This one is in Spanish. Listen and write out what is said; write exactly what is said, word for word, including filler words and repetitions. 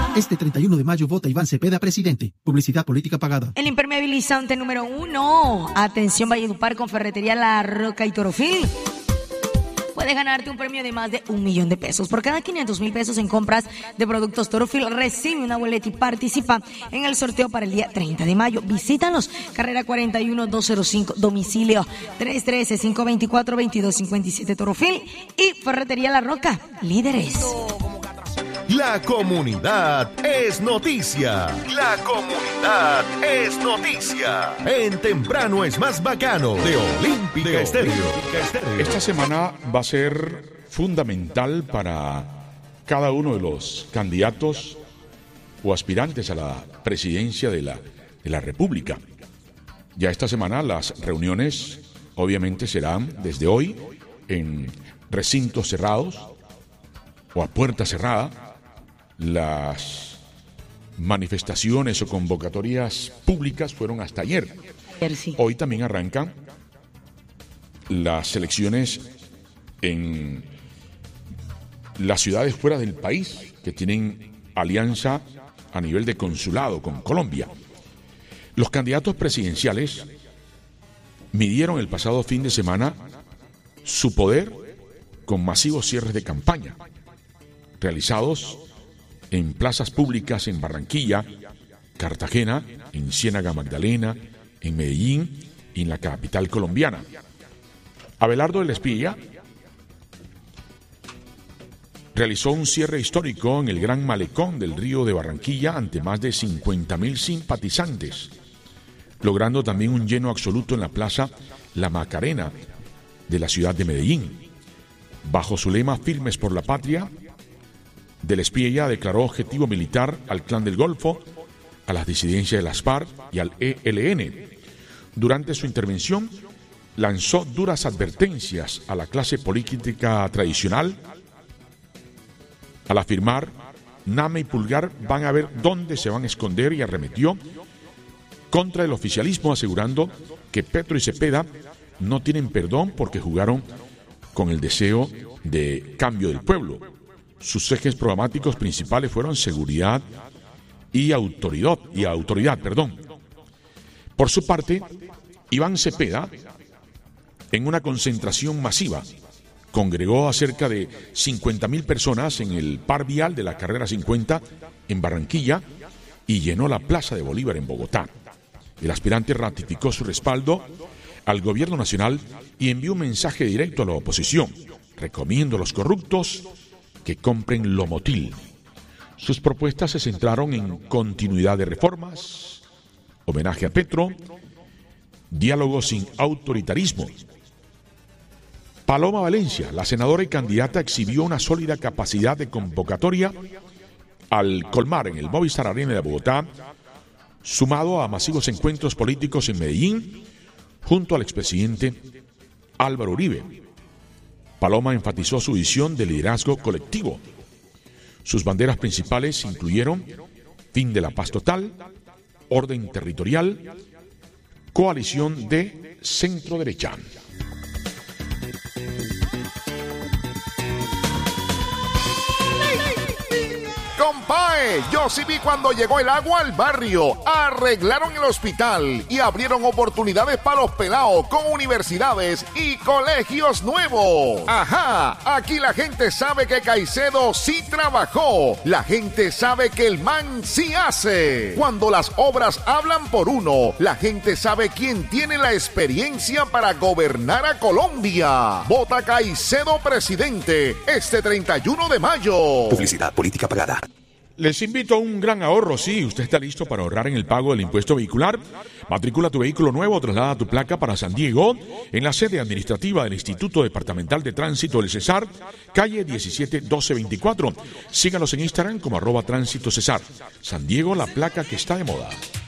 Este treinta y uno de mayo vota Iván Cepeda presidente. Publicidad política pagada. El impermeabilizante número uno. Atención Valledupar con Ferretería La Roca y Torofil. Puedes ganarte un premio de más de un millón de pesos. Por cada quinientos mil pesos en compras de productos Torofil, recibe una boleta y participa en el sorteo para el día treinta de mayo. Visítanos, carrera cuarenta y uno, doscientos cinco, domicilio tres uno tres, cinco dos cuatro, dos dos cinco siete. Torofil y Ferretería La Roca, líderes. La comunidad es noticia. La comunidad es noticia. En Temprano es más bacano de Olímpica de Estéreo. Olímpica Estéreo. Esta semana va a ser fundamental para cada uno de los candidatos o aspirantes a la presidencia de la, de la República. Ya esta semana las reuniones obviamente serán desde hoy en recintos cerrados o a puerta cerrada. Las manifestaciones o convocatorias públicas fueron hasta ayer. Hoy también arrancan las elecciones en las ciudades fuera del país que tienen alianza a nivel de consulado con Colombia. Los candidatos presidenciales midieron el pasado fin de semana su poder con masivos cierres de campaña realizados en plazas públicas en Barranquilla, Cartagena, en Ciénaga Magdalena, en Medellín y en la capital colombiana. Abelardo del Espilla realizó un cierre histórico en el Gran Malecón del Río de Barranquilla ante más de cincuenta mil simpatizantes, logrando también un lleno absoluto en la plaza La Macarena de la ciudad de Medellín. Bajo su lema Firmes por la Patria, Del Espilla declaró objetivo militar al Clan del Golfo, a las disidencias de las FARC y al E L N. Durante su intervención, lanzó duras advertencias a la clase política tradicional al afirmar: Name y Pulgar van a ver dónde se van a esconder, y arremetió contra el oficialismo asegurando que Petro y Cepeda no tienen perdón porque jugaron con el deseo de cambio del pueblo. Sus ejes programáticos principales fueron seguridad y autoridad, y autoridad, perdón. Por su parte, Iván Cepeda, en una concentración masiva, congregó a cerca de cincuenta mil personas en el par vial de la carrera cincuenta en Barranquilla y llenó la Plaza de Bolívar en Bogotá. El aspirante ratificó su respaldo al gobierno nacional y envió un mensaje directo a la oposición: recomiendo a los corruptos que compren Lomotil. Sus propuestas se centraron en continuidad de reformas, homenaje a Petro, diálogo sin autoritarismo. Paloma Valencia, la senadora y candidata, exhibió una sólida capacidad de convocatoria al colmar en el Movistar Arena de Bogotá, sumado a masivos encuentros políticos en Medellín, junto al expresidente Álvaro Uribe. Paloma enfatizó su visión de liderazgo colectivo. Sus banderas principales incluyeron fin de la paz total, orden territorial, coalición de centro-derecha. Compae, yo sí vi cuando llegó el agua al barrio. Arreglaron el hospital y abrieron oportunidades para los pelados con universidades y colegios nuevos. Ajá, aquí la gente sabe que Caicedo sí trabajó. La gente sabe que el man sí hace. Cuando las obras hablan por uno, la gente sabe quién tiene la experiencia para gobernar a Colombia. Vota Caicedo presidente este treinta y uno de mayo. Publicidad política pagada. Les invito a un gran ahorro. Sí, usted está listo para ahorrar en el pago del impuesto vehicular. Matricula tu vehículo nuevo, traslada tu placa para San Diego en la sede administrativa del Instituto Departamental de Tránsito del Cesar, calle diecisiete doce veinticuatro. Síganos en Instagram como arroba tránsito Cesar. San Diego, la placa que está de moda.